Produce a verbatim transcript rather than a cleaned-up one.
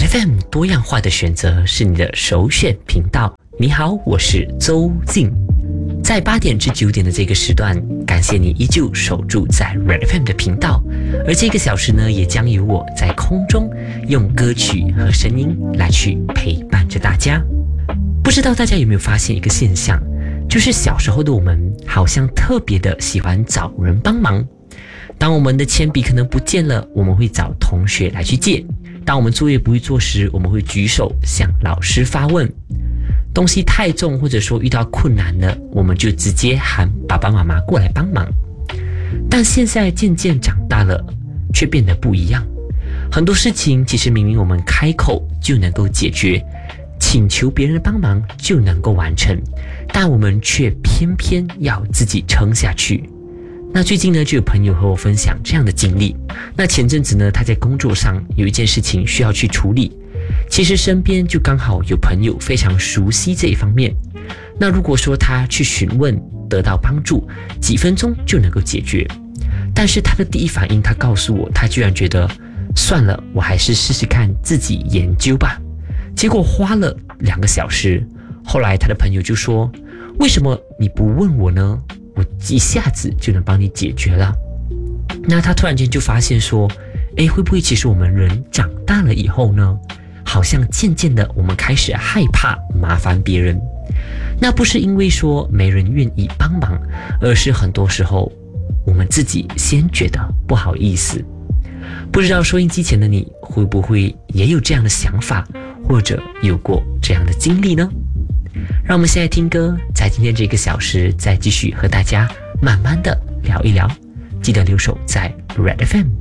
Red F M 多样化的选择是你的首选频道。你好，我是周静。在八点至九点的这个时段，感谢你依旧守住在 Red F M 的频道，而这个小时呢，也将由我在空中用歌曲和声音来去陪伴着大家。不知道大家有没有发现一个现象，就是小时候的我们好像特别的喜欢找人帮忙。当我们的铅笔可能不见了，我们会找同学来去借；当我们作业不会做时，我们会举手向老师发问；东西太重或者说遇到困难了，我们就直接喊爸爸妈妈过来帮忙。但现在渐渐长大了，却变得不一样。很多事情其实明明我们开口就能够解决，请求别人帮忙就能够完成，但我们却偏偏要自己撑下去。那最近呢，就有朋友和我分享这样的经历。那前阵子呢，他在工作上有一件事情需要去处理，其实身边就刚好有朋友非常熟悉这一方面。那如果说他去询问得到帮助，几分钟就能够解决。但是他的第一反应，他告诉我，他居然觉得算了，我还是试试看自己研究吧。结果花了两个小时，后来他的朋友就说，为什么你不问我呢？我一下子就能帮你解决了。那他突然间就发现说，诶，会不会其实我们人长大了以后呢，好像渐渐的我们开始害怕麻烦别人。那不是因为说没人愿意帮忙，而是很多时候我们自己先觉得不好意思。不知道收音机前的你会不会也有这样的想法，或者有过这样的经历呢？让我们现在听歌，在今天这个小时再继续和大家慢慢的聊一聊。记得留守在 Red F M。